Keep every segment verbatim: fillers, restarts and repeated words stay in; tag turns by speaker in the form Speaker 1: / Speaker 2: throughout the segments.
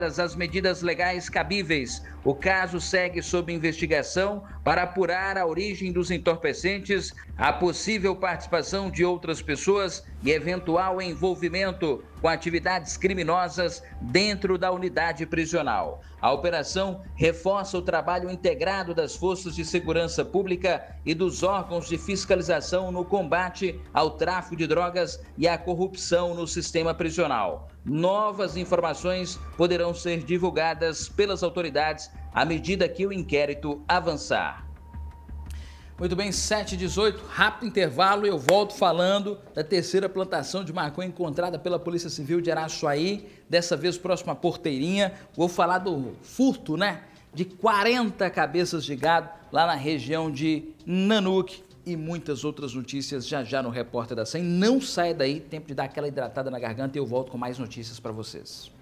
Speaker 1: as medidas legais cabíveis. O caso segue sob investigação para apurar a origem dos entorpecentes, a possível participação de outras pessoas e eventual envolvimento com atividades criminosas dentro da unidade prisional. A operação reforça o trabalho integrado das forças de segurança pública e dos órgãos de fiscalização no combate ao tráfico de drogas e à corrupção no sistema prisional. Novas informações poderão ser divulgadas pelas autoridades à medida que o inquérito avançar.
Speaker 2: Muito bem, sete e dezoito, rápido intervalo e eu volto falando da terceira plantação de maconha encontrada pela Polícia Civil de Araçuaí, dessa vez próximo à Porteirinha. Vou falar do furto, né, de quarenta cabeças de gado lá na região de Nanuque e muitas outras notícias já já no Repórter da cem. Não saia daí, tempo de dar aquela hidratada na garganta e eu volto com mais notícias para vocês.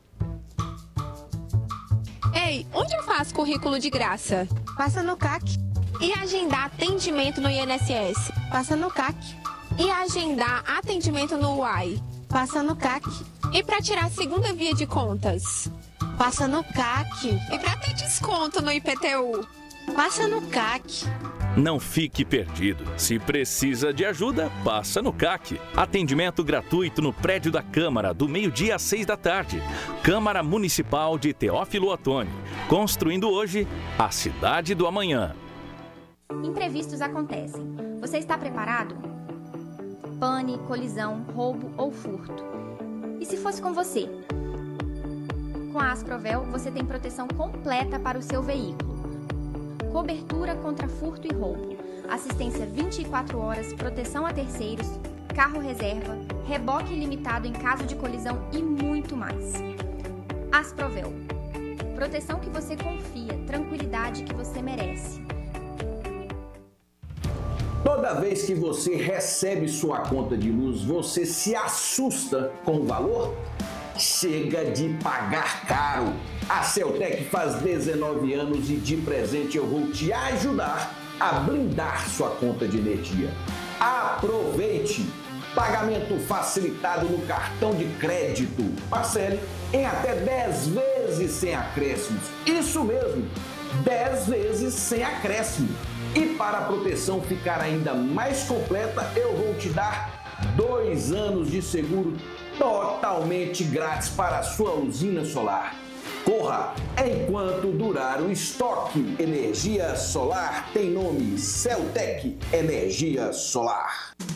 Speaker 3: Ei, onde eu faço currículo de graça?
Speaker 4: Passa no C A C.
Speaker 3: E agendar atendimento no I N S S?
Speaker 4: Passa no C A C.
Speaker 3: E agendar atendimento no U A I?
Speaker 4: Passa no C A C.
Speaker 3: E para tirar a segunda via de contas?
Speaker 4: Passa no C A C.
Speaker 3: E para ter desconto no I P T U?
Speaker 4: Passa no C A C.
Speaker 5: Não fique perdido. Se precisa de ajuda, passa no C A C. Atendimento gratuito no prédio da Câmara, do meio-dia às seis da tarde. Câmara Municipal de Teófilo Otoni. Construindo hoje a cidade do amanhã.
Speaker 6: Imprevistos acontecem. Você está preparado? Pane, colisão, roubo ou furto. E se fosse com você? Com a Asprovel, você tem proteção completa para o seu veículo. Cobertura contra furto e roubo. Assistência vinte e quatro horas, proteção a terceiros, carro reserva, reboque ilimitado em caso de colisão e muito mais. Asprovel. Proteção que você confia, tranquilidade que você merece.
Speaker 7: Toda vez que você recebe sua conta de luz, você se assusta com o valor? Chega de pagar caro! A Celtec faz dezenove anos e de presente eu vou te ajudar a blindar sua conta de energia. Aproveite! Pagamento facilitado no cartão de crédito. Parcele em até dez vezes sem acréscimos. Isso mesmo, dez vezes sem acréscimo. E para a proteção ficar ainda mais completa, eu vou te dar dois anos de seguro totalmente grátis para a sua usina solar. Corra enquanto durar o estoque. Energia solar tem nome: Celtec Energia Solar.